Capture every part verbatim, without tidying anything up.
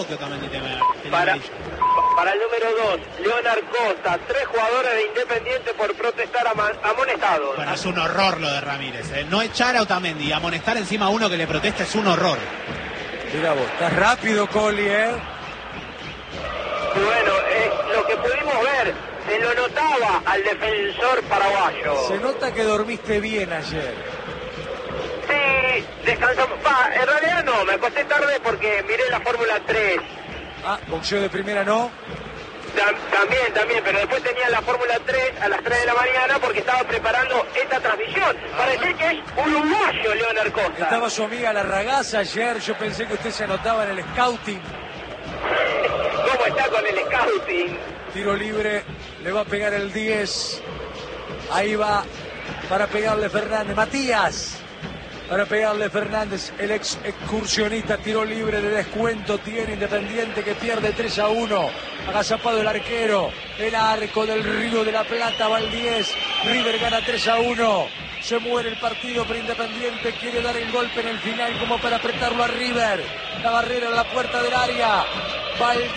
Para, para el número dos, Leonard Costa, tres jugadores de Independiente por protestar ama, amonestados. Bueno, es un horror lo de Ramírez, ¿eh? No echar a Otamendi, amonestar encima a uno que le protesta es un horror. Mira vos, está rápido Coli, ¿eh? Bueno, eh, lo que pudimos ver, se lo notaba al defensor paraguayo. Se nota que dormiste bien ayer. Sí, descansamos. Va, en realidad no, me acosté tarde porque miré la Fórmula tres. Ah, boxeo de primera no. Tam, también, también, pero después tenía la Fórmula tres a las tres de la mañana porque estaba preparando esta transmisión. Parece que es uruguayo Leonard Costa. Estaba su amiga La Ragazza ayer, yo pensé que usted se anotaba en el scouting. ¿Cómo está con el scouting? Tiro libre, le va a pegar el diez. Ahí va para pegarle Fernández. Matías. Para pegarle Fernández, el ex excursionista, tiro libre de descuento, tiene Independiente que pierde tres a uno, agazapado el arquero, el arco del Río de la Plata, va el diez, River gana tres a uno, se muere el partido, pero Independiente quiere dar el golpe en el final como para apretarlo a River, la barrera en la puerta del área, va el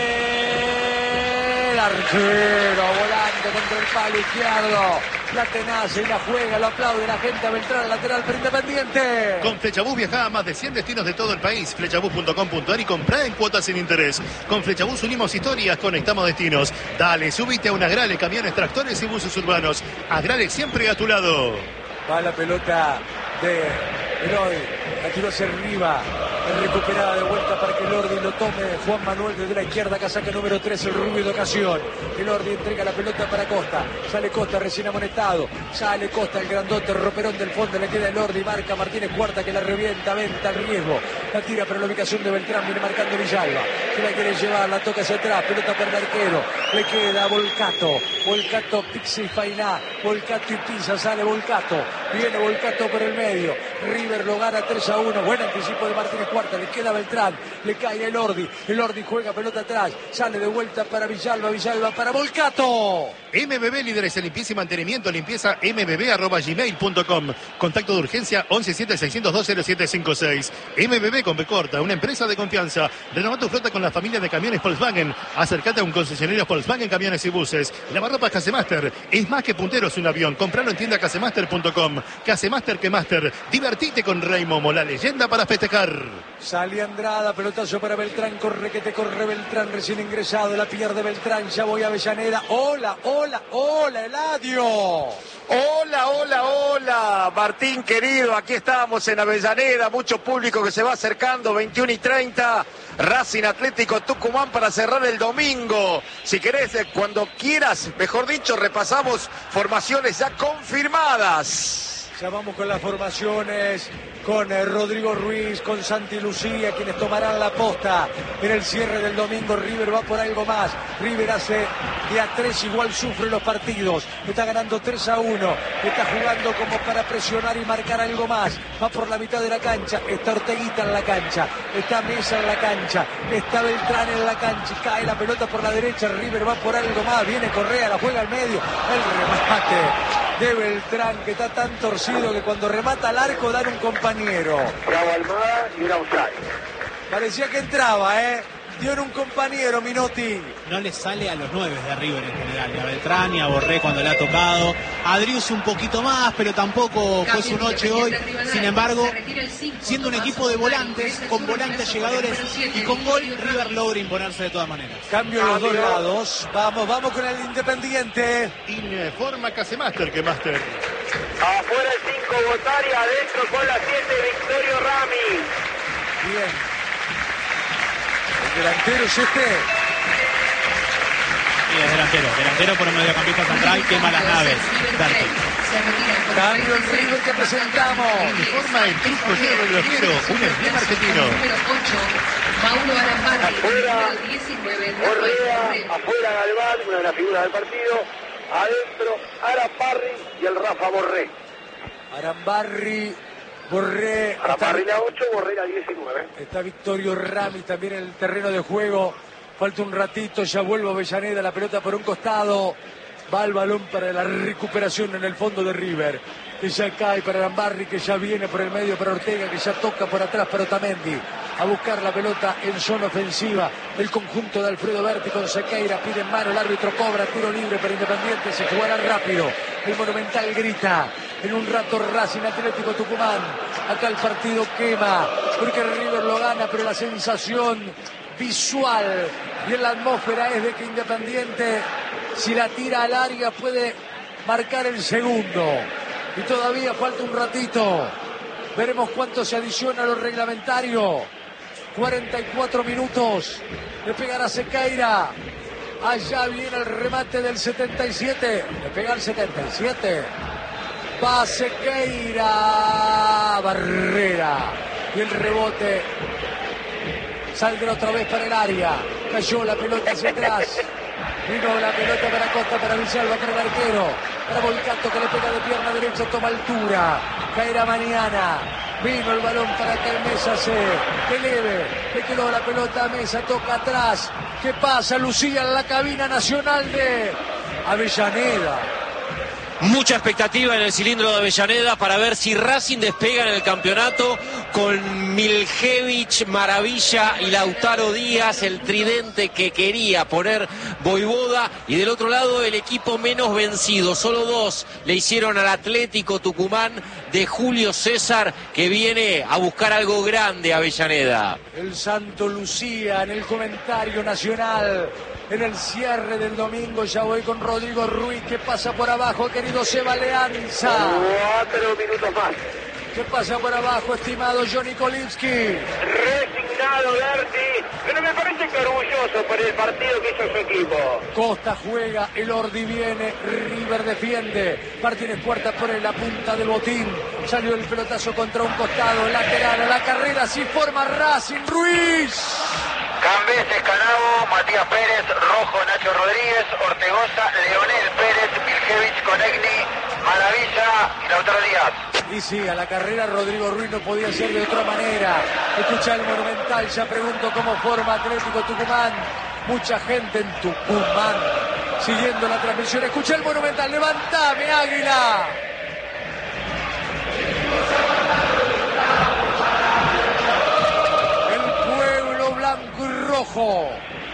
diez, el arquero volante contra el palo izquierdo. La tenaza y la juega, lo aplaude la gente a Beltrán, lateral para Independiente. Con Flechabús viaja a más de cien destinos de todo el país. Flechabús punto com punto ar y comprá en cuotas sin interés. Con Flechabús unimos historias, conectamos destinos. Dale, súbite a un Agrale, camiones, tractores y buses urbanos. Agrale siempre a tu lado. Va la pelota de Eloy, la tiró hacia arriba, es recuperada de vuelta para que Elordi lo tome. Juan Manuel desde la izquierda, casaca número tres, el rubio de ocasión. Elordi entrega la pelota para Costa, sale Costa recién amonestado, sale Costa, el grandote roperón del fondo, le queda Elordi, marca Martínez Cuarta que la revienta, venta el riesgo, la tira para la ubicación de Beltrán, viene marcando Villalba, que la quiere llevar, la toca hacia atrás, pelota para el arquero, le queda Volcato, Volcato, Pixi Fainá, Volcato y Pisa, sale Volcato, viene Volcato por el medio, River lo gana tres a uno, buen anticipo de Martínez Cuarta, le queda Beltrán, le cae a Elordi, Elordi juega pelota atrás, sale de vuelta para Villalba, Villalba para Volcato. M B B, líderes en limpieza y mantenimiento, limpieza m b b arroba gmail punto com. Contacto de urgencia once siete seiscientos dos cero siete cinco seis. M B B con B corta, una empresa de confianza. Renova tu flota con la familia de camiones Volkswagen. Acércate a un concesionario Volkswagen Camiones y Buses. Lavarropas Casemaster, es más que punteros un avión. Compralo en tienda casemaster punto com. Casemaster que Master. Divertite con Rey Momo, la leyenda para festejar. Sale Andrada, pelotazo para Beltrán, corre que te corre Beltrán, recién ingresado, la pierde Beltrán, ya voy a Avellaneda. Hola, hola, hola, Eladio. Hola, hola, hola, Martín querido, aquí estamos en Avellaneda, mucho público que se va acercando, veintiuno y treinta, Racing Atlético Tucumán para cerrar el domingo. Si querés, cuando quieras, mejor dicho, repasamos formaciones ya confirmadas. Ya vamos con las formaciones, con eh, Rodrigo Ruiz, con Santi Lucía, quienes tomarán la posta en el cierre del domingo. River va por algo más. River hace de a tres, igual sufre los partidos. Está ganando tres a uno. Está jugando como para presionar y marcar algo más. Va por la mitad de la cancha. Está Orteguita en la cancha. Está Mesa en la cancha. Está Beltrán en la cancha. Cae la pelota por la derecha. River va por algo más. Viene Correa, la juega al medio. El remate de Beltrán, que está tan torcido que cuando remata al arco dan un compañero. Bravo Almada y un outside. Parecía que entraba, ¿eh? Dio en un compañero, Minotti. No le sale a los nueve de River en general, ni a Beltrán ni a Borré cuando le ha tocado. A Drius un poquito más, pero tampoco fue su noche hoy. Sin embargo, siendo un equipo de volantes, con volantes llegadores y con gol, River logra imponerse de todas maneras. Cambio en los dos lados. Vamos, vamos con el Independiente. Informa Casemaster que Master. Afuera el cinco Botari, adentro con la siete Victorio Rami. Bien. El delantero es este. Sí, es delantero. Delantero por un mediocampista central, quema las naves. Berti. Cambio el River que presentamos. Informa el truco lleno del relojero, un emblema argentino. Afuera, Correa, afuera Galván, una de las figuras del partido. Adentro, Araparri y el Rafa Borré. Arambarri, Borré. Araparri la ocho, Borré la diecinueve. Está Victorio Rami también en el terreno de juego. Falta un ratito, ya vuelve Avellaneda, la pelota por un costado. Va el balón para la recuperación en el fondo de River. Que ya cae para Arambarri, que ya viene por el medio para Ortega, que ya toca por atrás para Otamendi. a buscar la pelota en zona ofensiva. El conjunto de Alfredo Berti con Sequeira, pide en mano, el árbitro cobra, tiro libre para Independiente, se jugará rápido. El Monumental grita, en un rato Racing Atlético Tucumán. Acá el partido quema, porque River lo gana, pero la sensación visual y en la atmósfera es de que Independiente, si la tira al área, puede marcar el segundo. Y todavía falta un ratito. Veremos cuánto se adiciona a lo reglamentario. cuarenta y cuatro minutos. Le pegará Sequeira. Allá viene el remate del setenta y siete. Le pega el setenta y siete. Va Sequeira. Barrera. Y el rebote saldrá otra vez para el área. Cayó la pelota hacia atrás. Vino la pelota para Costa, para Villalba, para el arquero. Para Volcato, que le pega de pierna derecha, toma altura. Caerá mañana. Vino el balón para que Mesa se eleve. Le quedó la pelota a Mesa, toca atrás. ¿Qué pasa, Lucía, en la cabina nacional de Avellaneda? Mucha expectativa en el cilindro de Avellaneda para ver si Racing despega en el campeonato con Miljevich, Maravilla y Lautaro Díaz, el tridente que quería poner Voivoda, y del otro lado el equipo menos vencido. Solo dos le hicieron al Atlético Tucumán de Julio César, que viene a buscar algo grande a Avellaneda. El Santo Lucía en el comentario nacional. En el cierre del domingo ya voy con Rodrigo Ruiz, que pasa por abajo, querido Seba Leanza. Cuatro minutos más. ¿Qué pasa por abajo, estimado Johnny Kolinski? Resignado Berti, pero me parece que orgulloso por el partido que hizo su equipo. Costa juega, el Ordi viene, River defiende. Martínez Puerta pone la punta del botín. Salió el pelotazo contra un costado, lateral a la carrera, así forma Racing. Ruiz. Cambés, Escanabo, Matías Pérez, Rojo, Nacho Rodríguez, Ortegoza, Leonel Pérez, Miljevich, Conegni, Maravilla y Lautaro Díaz. Y sí, a la carrera Rodrigo Ruiz no podía ser de otra manera. Escucha el Monumental, ya pregunto cómo forma Atlético Tucumán. Mucha gente en Tucumán siguiendo la transmisión. Escucha el Monumental, levantame, Águila. Blanco y rojo,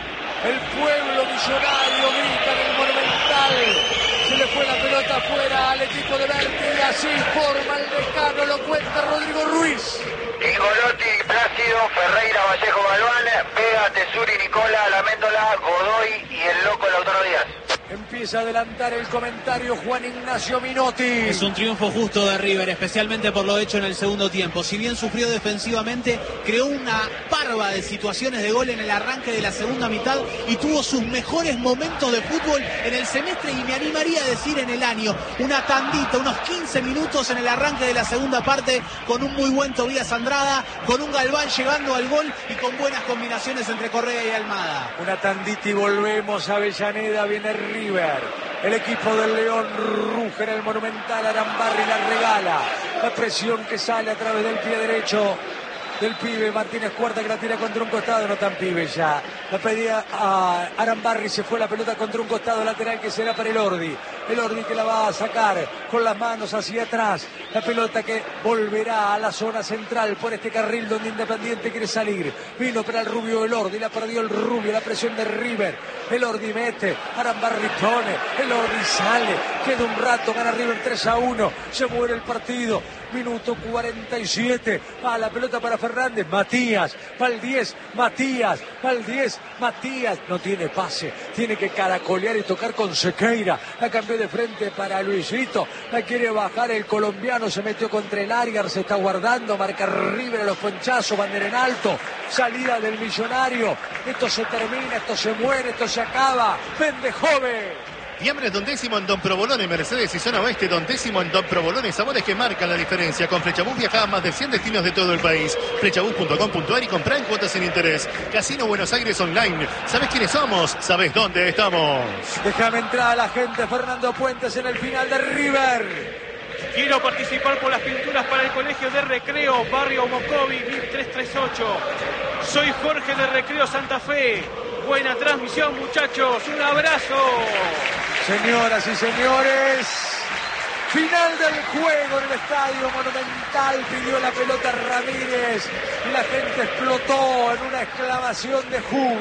el pueblo millonario grita en el Monumental. Se le fue la pelota afuera al equipo de Berti, y así forma el decano, lo cuenta Rodrigo Ruiz. Ingolotti, Plácido, Ferreira, Vallejo, Galván, Vega, Tesuri, Nicola, Laméndola, Godoy y el loco Lautaro Díaz. Empieza a adelantar el comentario Juan Ignacio Minotti. Es un triunfo justo de River, especialmente por lo hecho en el segundo tiempo. Si bien sufrió defensivamente, creó una parva de situaciones de gol en el arranque de la segunda mitad y tuvo sus mejores momentos de fútbol en el semestre, y me animaría a decir en el año. Una tandita, unos quince minutos en el arranque de la segunda parte, con un muy buen Tobías Andrada, con un Galván llegando al gol y con buenas combinaciones entre Correa y Almada. Una tandita y volvemos a Avellaneda, viene River. El equipo del León ruge en el Monumental, Arambarri la regala. La presión que sale a través del pie derecho del pibe Martínez Cuarta, que la tira contra un costado, no tan pibe ya. La pedía a Arambarri, se fue la pelota contra un costado lateral que será para el Ordi. El Ordi que la va a sacar con las manos hacia atrás. La pelota que volverá a la zona central por este carril donde Independiente quiere salir. Vino para el Rubio el Ordi, la perdió el Rubio, la presión de River. El Ordi mete, Arambarri pone, el Ordi sale, queda un rato, gana River tres a uno, se muere el partido. Minuto cuarenta y siete, va la pelota para Fernández, Matías, va el diez, Matías, va el diez, Matías, no tiene pase, tiene que caracolear y tocar con Sequeira, la cambió de frente para Luisito, la quiere bajar el colombiano, se metió contra el área, se está guardando, marca River a los ponchazos, bandera en alto, salida del Millonario, esto se termina, esto se muere, esto se acaba, vende joven. Fiambres Don Décimo en Don Provolone, Mercedes y Zona Oeste. Don Décimo en Don Provolone, sabores que marcan la diferencia. Con Flechabús viaja a más de cien destinos de todo el país. Flechabús punto com punto ar y comprar en cuotas sin interés. Casino Buenos Aires Online. ¿Sabés quiénes somos? ¿Sabés dónde estamos? Déjame entrar a la gente. Fernando Puentes en el final de River. Quiero participar por las pinturas para el Colegio de Recreo, Barrio Mocovi, mil trescientos treinta y ocho. Soy Jorge de Recreo Santa Fe. Buena transmisión, muchachos. Un abrazo. Señoras y señores, Final del juego en el Estadio Monumental, pidió la pelota Ramírez y la gente explotó en una exclamación de júbilo.